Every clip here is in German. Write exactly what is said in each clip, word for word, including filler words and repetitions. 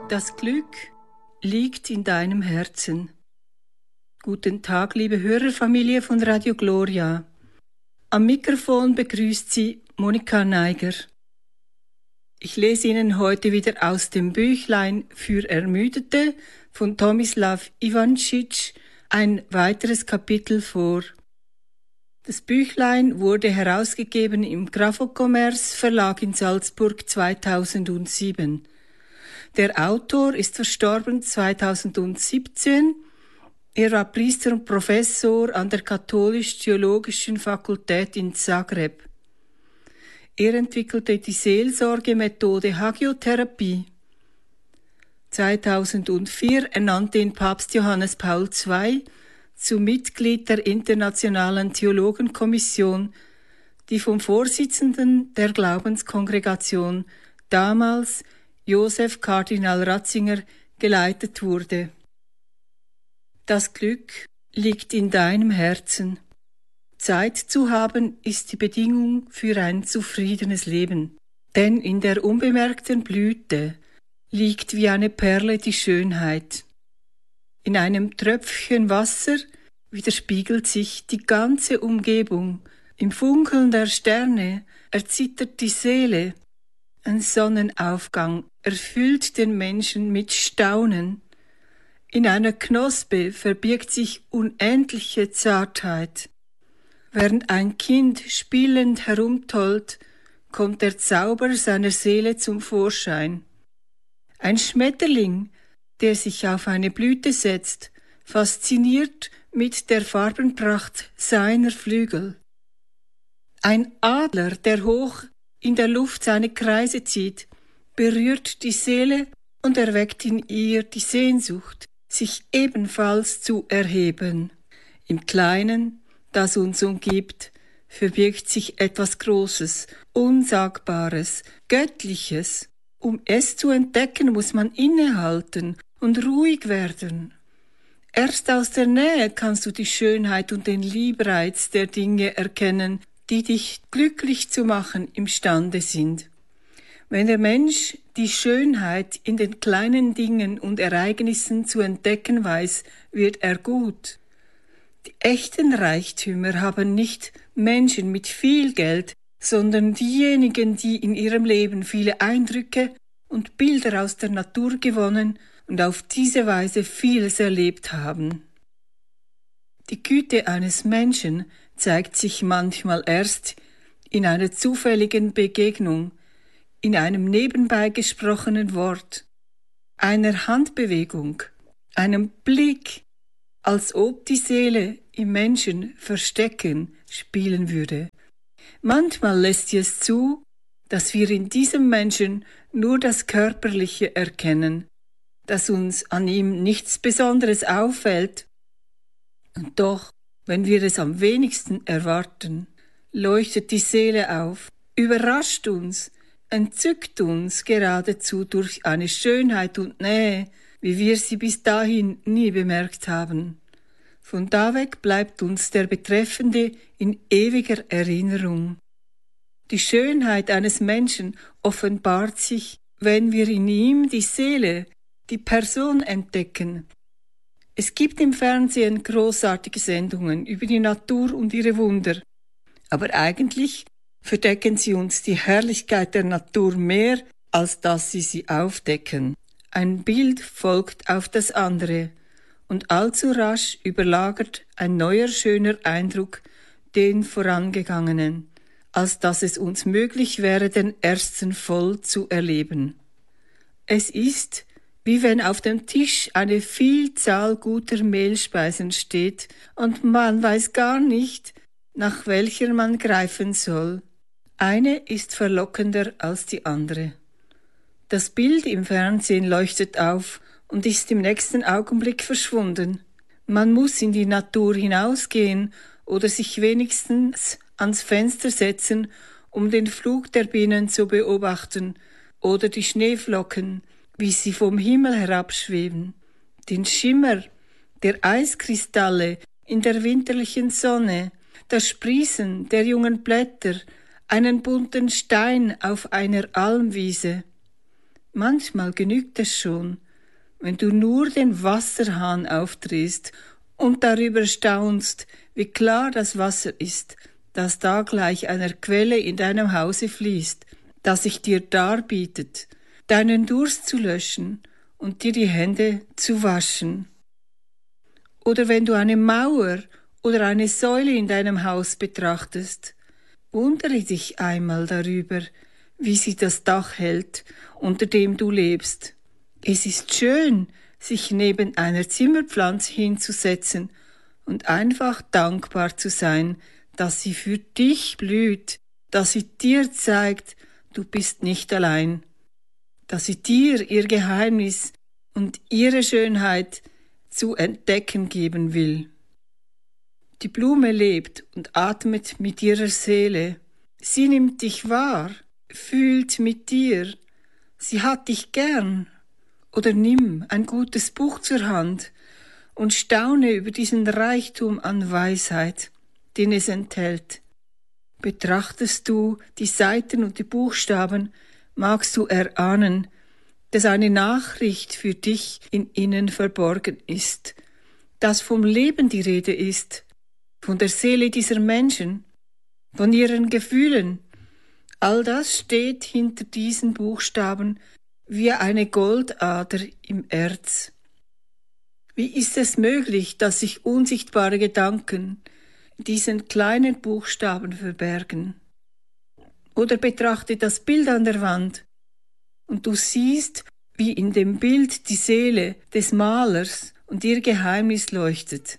Das Glück liegt in deinem Herzen. Guten Tag, liebe Hörerfamilie von Radio Gloria. Am Mikrofon begrüßt Sie Monika Neiger. Ich lese Ihnen heute wieder aus dem Büchlein für Ermüdete von Tomislav Ivančić ein weiteres Kapitel vor. Das Büchlein wurde herausgegeben im Graphokommerz Verlag in Salzburg zweitausendsieben. Der Autor ist verstorben zweitausendsiebzehn. Er war Priester und Professor an der Katholisch-Theologischen Fakultät in Zagreb. Er entwickelte die Seelsorgemethode Hagiotherapie. zweitausendvier ernannte ihn Papst Johannes Paul der Zweite zum Mitglied der Internationalen Theologenkommission, die vom Vorsitzenden der Glaubenskongregation, damals Josef Kardinal Ratzinger, geleitet wurde. Das Glück liegt in deinem Herzen. Zeit zu haben ist die Bedingung für ein zufriedenes Leben. Denn in der unbemerkten Blüte liegt wie eine Perle die Schönheit. In einem Tröpfchen Wasser widerspiegelt sich die ganze Umgebung. Im Funkeln der Sterne erzittert die Seele. Ein Sonnenaufgang erfüllt den Menschen mit Staunen. In einer Knospe verbirgt sich unendliche Zartheit. Während ein Kind spielend herumtollt, kommt der Zauber seiner Seele zum Vorschein. Ein Schmetterling, der sich auf eine Blüte setzt, fasziniert mit der Farbenpracht seiner Flügel. Ein Adler, der hoch in der Luft seine Kreise zieht, berührt die Seele und erweckt in ihr die Sehnsucht, sich ebenfalls zu erheben. Im Kleinen, das uns umgibt, verbirgt sich etwas Großes, Unsagbares, Göttliches. Um es zu entdecken, muss man innehalten und ruhig werden. Erst aus der Nähe kannst du die Schönheit und den Liebreiz der Dinge erkennen, die dich glücklich zu machen imstande sind. Wenn der Mensch die Schönheit in den kleinen Dingen und Ereignissen zu entdecken weiß, wird er gut. Die echten Reichtümer haben nicht Menschen mit viel Geld, sondern diejenigen, die in ihrem Leben viele Eindrücke und Bilder aus der Natur gewonnen und auf diese Weise vieles erlebt haben. Die Güte eines Menschen zeigt sich manchmal erst in einer zufälligen Begegnung, in einem nebenbei gesprochenen Wort, einer Handbewegung, einem Blick, als ob die Seele im Menschen Verstecken spielen würde. Manchmal lässt sie es zu, dass wir in diesem Menschen nur das Körperliche erkennen, dass uns an ihm nichts Besonderes auffällt. Und doch, wenn wir es am wenigsten erwarten, leuchtet die Seele auf, überrascht uns, entzückt uns geradezu durch eine Schönheit und Nähe, wie wir sie bis dahin nie bemerkt haben. Von da weg bleibt uns der Betreffende in ewiger Erinnerung. Die Schönheit eines Menschen offenbart sich, wenn wir in ihm die Seele, die Person entdecken. Es gibt im Fernsehen großartige Sendungen über die Natur und ihre Wunder, aber eigentlich verdecken sie uns die Herrlichkeit der Natur mehr, als dass sie sie aufdecken. Ein Bild folgt auf das andere, und allzu rasch überlagert ein neuer schöner Eindruck den vorangegangenen, als dass es uns möglich wäre, den ersten voll zu erleben. Es ist, wie wenn auf dem Tisch eine Vielzahl guter Mehlspeisen steht und man weiß gar nicht, nach welcher man greifen soll. Eine ist verlockender als die andere. Das Bild im Fernsehen leuchtet auf und ist im nächsten Augenblick verschwunden. Man muss in die Natur hinausgehen oder sich wenigstens ans Fenster setzen, um den Flug der Bienen zu beobachten oder die Schneeflocken, wie sie vom Himmel herabschweben, den Schimmer der Eiskristalle in der winterlichen Sonne, das Sprießen der jungen Blätter, einen bunten Stein auf einer Almwiese. Manchmal genügt es schon, wenn du nur den Wasserhahn aufdrehst und darüber staunst, wie klar das Wasser ist, das da gleich einer Quelle in deinem Hause fließt, das sich dir darbietet, deinen Durst zu löschen und dir die Hände zu waschen. Oder wenn du eine Mauer oder eine Säule in deinem Haus betrachtest, wundere dich einmal darüber, wie sie das Dach hält, unter dem du lebst. Es ist schön, sich neben einer Zimmerpflanze hinzusetzen und einfach dankbar zu sein, dass sie für dich blüht, dass sie dir zeigt, du bist nicht allein, dass sie dir ihr Geheimnis und ihre Schönheit zu entdecken geben will. Die Blume lebt und atmet mit ihrer Seele. Sie nimmt dich wahr, fühlt mit dir. Sie hat dich gern. Oder nimm ein gutes Buch zur Hand und staune über diesen Reichtum an Weisheit, den es enthält. Betrachtest du die Seiten und die Buchstaben, magst du erahnen, dass eine Nachricht für dich in ihnen verborgen ist, dass vom Leben die Rede ist, von der Seele dieser Menschen, von ihren Gefühlen. All das steht hinter diesen Buchstaben wie eine Goldader im Erz. Wie ist es möglich, dass sich unsichtbare Gedanken in diesen kleinen Buchstaben verbergen? Oder betrachte das Bild an der Wand und du siehst, wie in dem Bild die Seele des Malers und ihr Geheimnis leuchtet.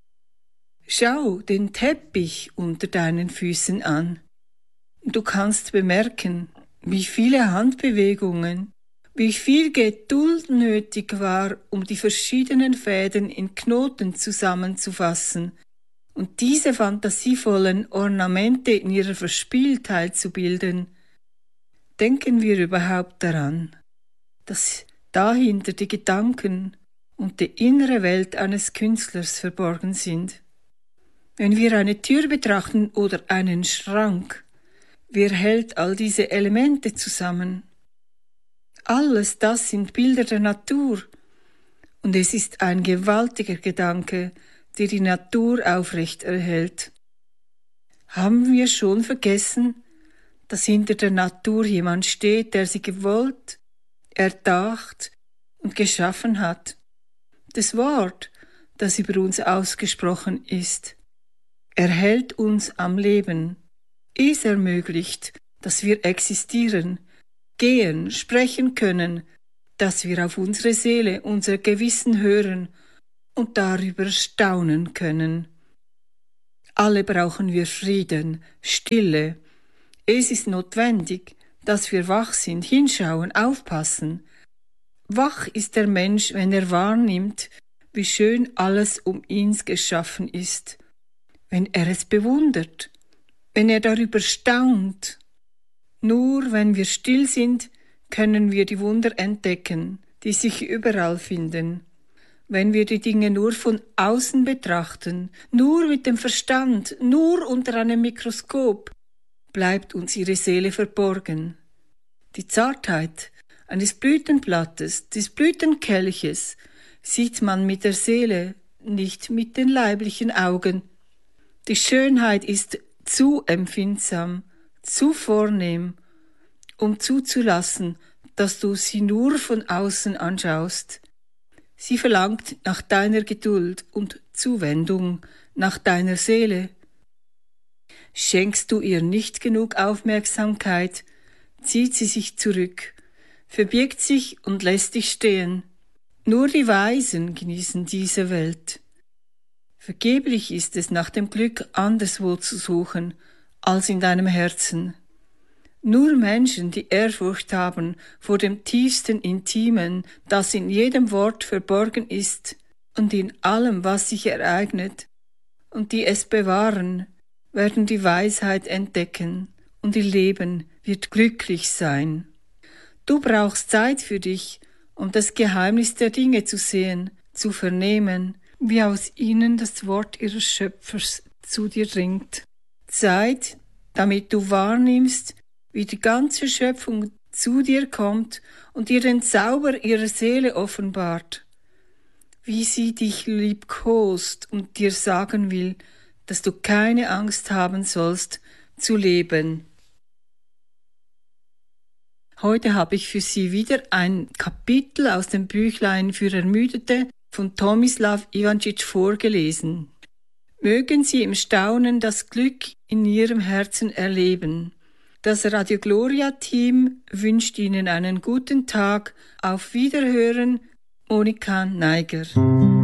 Schau den Teppich unter deinen Füßen an. Du kannst bemerken, wie viele Handbewegungen, wie viel Geduld nötig war, um die verschiedenen Fäden in Knoten zusammenzufassen und diese fantasievollen Ornamente in ihrer Verspieltheit zu bilden. Denken wir überhaupt daran, dass dahinter die Gedanken und die innere Welt eines Künstlers verborgen sind? Wenn wir eine Tür betrachten oder einen Schrank, wer hält all diese Elemente zusammen? Alles das sind Bilder der Natur, und es ist ein gewaltiger Gedanke, der die Natur aufrecht erhält. Haben wir schon vergessen, dass hinter der Natur jemand steht, der sie gewollt, erdacht und geschaffen hat? Das Wort, das über uns ausgesprochen ist, erhält uns am Leben. Es ermöglicht, dass wir existieren, gehen, sprechen können, dass wir auf unsere Seele, unser Gewissen hören und darüber staunen können. Alle brauchen wir Frieden, Stille. Es ist notwendig, dass wir wach sind, hinschauen, aufpassen. Wach ist der Mensch, wenn er wahrnimmt, wie schön alles um ihn geschaffen ist, wenn er es bewundert, wenn er darüber staunt. Nur wenn wir still sind, können wir die Wunder entdecken, die sich überall finden. Wenn wir die Dinge nur von außen betrachten, nur mit dem Verstand, nur unter einem Mikroskop, bleibt uns ihre Seele verborgen. Die Zartheit eines Blütenblattes, des Blütenkelches, sieht man mit der Seele, nicht mit den leiblichen Augen. Die Schönheit ist zu empfindsam, zu vornehm, um zuzulassen, dass du sie nur von außen anschaust. Sie verlangt nach deiner Geduld und Zuwendung, nach deiner Seele. Schenkst du ihr nicht genug Aufmerksamkeit, zieht sie sich zurück, verbirgt sich und lässt dich stehen. Nur die Weisen genießen diese Welt. Vergeblich ist es, nach dem Glück anderswo zu suchen, als in deinem Herzen. Nur Menschen, die Ehrfurcht haben vor dem tiefsten Intimen, das in jedem Wort verborgen ist und in allem, was sich ereignet, und die es bewahren, werden die Weisheit entdecken, und ihr Leben wird glücklich sein. Du brauchst Zeit für dich, um das Geheimnis der Dinge zu sehen, zu vernehmen, wie aus ihnen das Wort ihres Schöpfers zu dir dringt. Zeit, damit du wahrnimmst, wie die ganze Schöpfung zu dir kommt und dir den Zauber ihrer Seele offenbart, wie sie dich liebkost und dir sagen will, dass du keine Angst haben sollst, zu leben. Heute habe ich für Sie wieder ein Kapitel aus dem Büchlein für Ermüdete von Tomislav Ivančić vorgelesen. Mögen Sie im Staunen das Glück in Ihrem Herzen erleben. Das Radio Gloria Team wünscht Ihnen einen guten Tag. Auf Wiederhören, Monika Neiger.